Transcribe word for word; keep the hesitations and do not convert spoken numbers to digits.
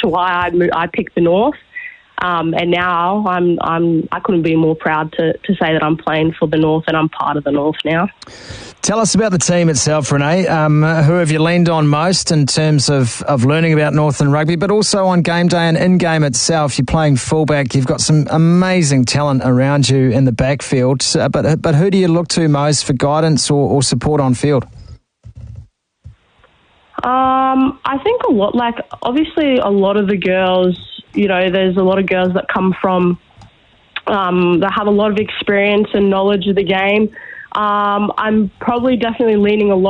to why I mo- I picked the North. Um, and now I'm I'm I couldn't be more proud to, to say that I'm playing for the North and I'm part of the North now. Tell us about the team itself, Renee. Um, who have you leaned on most in terms of, of learning about Northern rugby, but also on game day and in game itself? You're playing fullback. You've got some amazing talent around you in the backfield. Uh, but but who do you look to most for guidance or, or support on field? Um, I think a lot. Like obviously, a lot of the girls. You know, there's a lot of girls that come from, um, that have a lot of experience and knowledge of the game. Um, I'm probably definitely leaning a lot